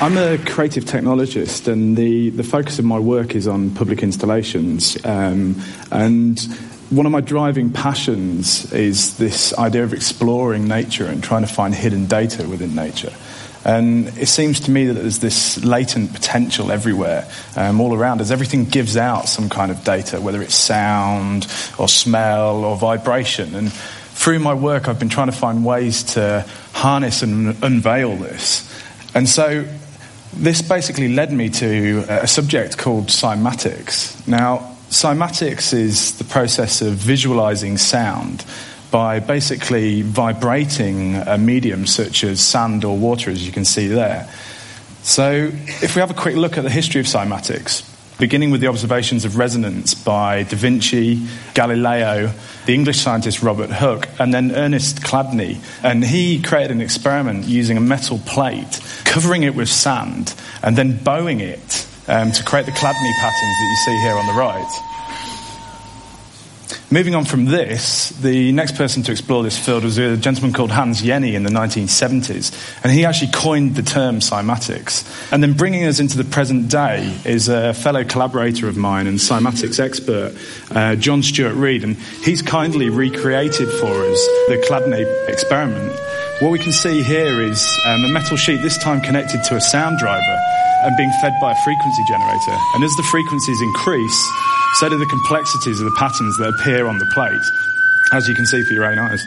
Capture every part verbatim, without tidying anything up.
I'm a creative technologist, and the, the focus of my work is on public installations. Um, and one of my driving passions is this idea of exploring nature and trying to find hidden data within nature. And it seems to me that there's this latent potential everywhere, um, all around us. Everything gives out some kind of data, whether it's sound or smell or vibration. And through my work, I've been trying to find ways to harness and unveil this. And so this basically led me to a subject called cymatics. Now, cymatics is the process of visualizing sound by basically vibrating a medium such as sand or water, as you can see there. So if we have a quick look at the history of cymatics, beginning with the observations of resonance by Da Vinci, Galileo, the English scientist Robert Hooke, and then Ernest Chladni. And he created an experiment using a metal plate, covering it with sand, and then bowing it um, to create the Chladni patterns that you see here on the right. Moving on from this, the next person to explore this field was a gentleman called Hans Jenny in the nineteen seventies, and he actually coined the term cymatics. And then bringing us into the present day is a fellow collaborator of mine and cymatics expert, uh, John Stuart Reid, and he's kindly recreated for us the Chladni experiment. What we can see here is um, a metal sheet, this time connected to a sound driver and being fed by a frequency generator. And as the frequencies increase, so do the complexities of the patterns that appear on the plate, as you can see for your own eyes.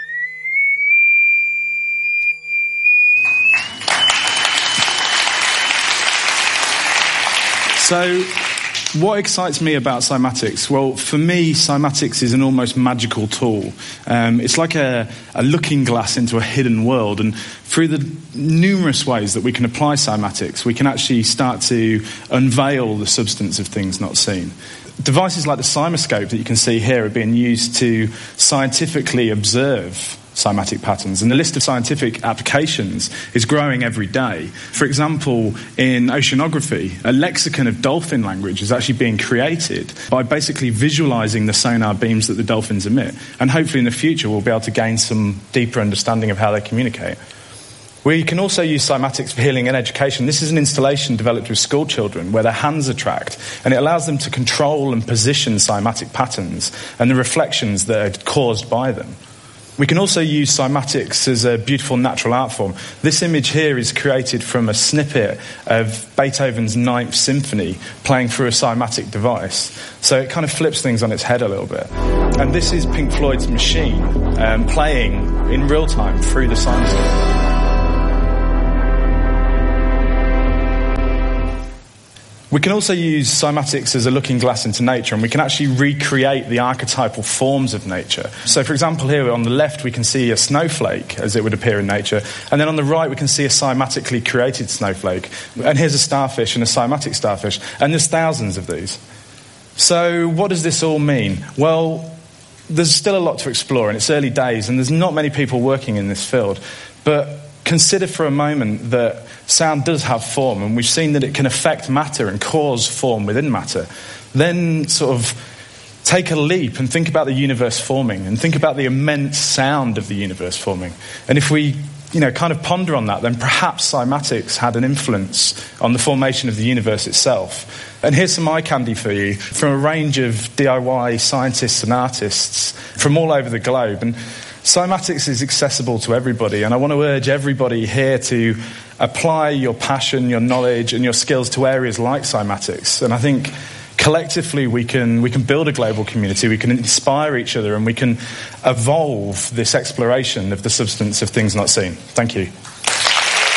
So, what excites me about cymatics? Well, for me, cymatics is an almost magical tool. Um, it's like a, a looking glass into a hidden world, and through the numerous ways that we can apply cymatics, we can actually start to unveil the substance of things not seen. Devices like the cymoscope that you can see here are being used to scientifically observe cymatic patterns, and the list of scientific applications is growing every day. For example, in oceanography, a lexicon of dolphin language is actually being created by basically visualizing the sonar beams that the dolphins emit, and hopefully in the future we'll be able to gain some deeper understanding of how they communicate. We can also use cymatics for healing and education. This is an installation developed with school children where their hands are tracked, and it allows them to control and position cymatic patterns and the reflections that are caused by them. We can also use cymatics as a beautiful natural art form. This image here is created from a snippet of Beethoven's Ninth Symphony playing through a cymatic device. So it kind of flips things on its head a little bit. And this is Pink Floyd's Machine um, playing in real time through the cymoscope. We can also use cymatics as a looking glass into nature, and we can actually recreate the archetypal forms of nature. So, for example, here on the left we can see a snowflake as it would appear in nature, and then on the right we can see a cymatically created snowflake. And here's a starfish and a cymatic starfish, and there's thousands of these. So what does this all mean? Well, there's still a lot to explore, and it's early days, and there's not many people working in this field. But consider for a moment that sound does have form, and we've seen that it can affect matter and cause form within matter. Then sort of take a leap and think about the universe forming, and think about the immense sound of the universe forming. And if we, you know, kind of ponder on that, then perhaps cymatics had an influence on the formation of the universe itself. And here's some eye candy for you from a range of D I Y scientists and artists from all over the globe. And cymatics is accessible to everybody, and I want to urge everybody here to apply your passion, your knowledge, and your skills to areas like cymatics. And I think collectively we can we can build a global community, we can inspire each other, and we can evolve this exploration of the substance of things not seen. Thank you.